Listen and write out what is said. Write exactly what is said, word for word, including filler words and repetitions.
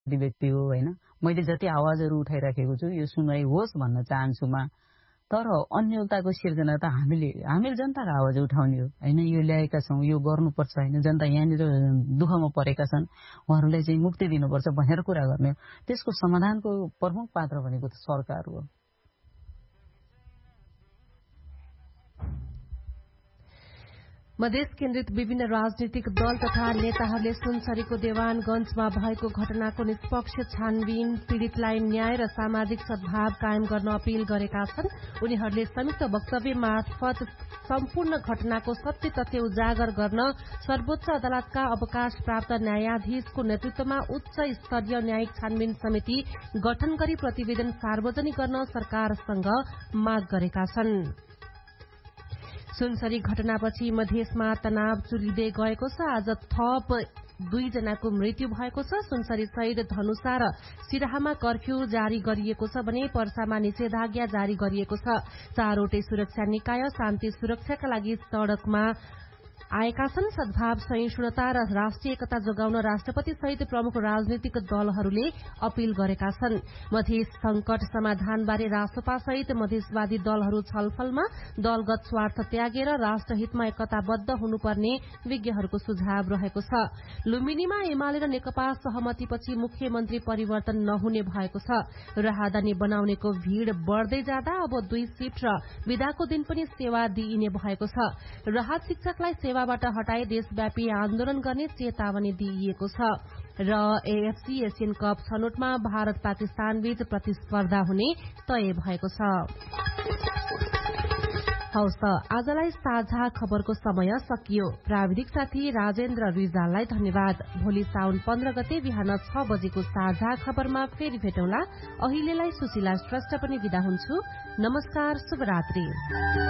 व्यक्ति हो हैन। मैले जति आवाजहरू उठाइराखेको छु यो सुनवाई होस् भन्न चाहन्छु म। तर अन्यलताको सिर्जना त हामीले हामीले जनताको आवाज उठाउने हो हैन। यो ल्याएका छौं, यो गर्नुपर्छ हैन। जनता यहाँनिर दुःखमा परेका छन्, उहाँहरूलाई चाहिँ मुक्ति दिनुपर्छ भनेर कुरा गर्ने हो। त्यसको समाधानको प्रमुख पात्र भनेको त सरकार हो। मधेस केन्द्रित विभिन्न राजनीतिक दल तथा नेताहरूले सुनसरीको देवानगञ्जमा भएको घटनाको निष्पक्ष छानबिन, पीड़ितलाई न्याय र सामाजिक सद्भाव कायम गर्न अपील गरेका छन्। उनीहरूले संयुक्त वक्तव्य मार्फत सम्पूर्ण घटनाको सत्य तथ्य उजागर गर्न सर्वोच्च अदालतका अवकाश प्राप्त न्यायाधीशको नेतृत्वमा उच्च स्तरीय न्यायिक छानबिन समिति गठन गरी प्रतिवेदन सार्वजनिक गर्न सरकारसँग माग गरेका छन्। सुनसरी घटनापछि मधेसमा तनाव चुलिँदै गएको छ। आज थप दुईजनाको मृत्यु भएको छ। सुनसरी सहित धनुषा र सिराहामा कर्फ्यू जारी गरिएको छ भने पर्सामा निषेधाज्ञा जारी गरिएको छ। चारवटै सुरक्षा निकाय शान्ति सुरक्षाका लागि सड़कमा आएका छन्। सद्भाव, सहिष्णुता र राष्ट्रिय एकता जोगाउन राष्ट्रपति सहित प्रमुख राजनीतिक दलहरूले अपील गरेका छन्। मधेस संकट समाधानबारे राष्ट्रपा सहित मधेसवादी दलहरू छलफलमा दलगत स्वार्थ त्यागेर राष्ट्रहितमा एकताबद्ध हुनुपर्ने विज्ञहरूको सुझाव रहेको छ। लुम्बिनीमा एमाले र नेकपा सहमतिपछि मुख्यमन्त्री परिवर्तन नहुने भएको छ। राहदानी बनाउनेको भीड़ बढ़दै जाँदा अब दुई सिफ्ट र विदाको दिन पनि सेवा दिइने भएको छ। राहत शिक्षकलाई सेवा बाट हटाई देशव्यापी आन्दोलन गर्ने चेतावनी दिइएको छ। र AFC Asian cup छनौटमा Bharat Pakistan बीच प्रतिस्पर्धा हुने तय भएको छ। हौस् आजलाई साझा खबरको समय सकियो। प्राविधिक साथी राजेन्द्र रिजाललाई धन्यवाद। भोलि साउन पन्ध्र गते बिहान छ बजेको साझा खबरमा फेरि भेटौँला। अहिलेलाई सुशीला श्रेष्ठ पनि विदा हुन्छु। नमस्कार, शुभरात्रि।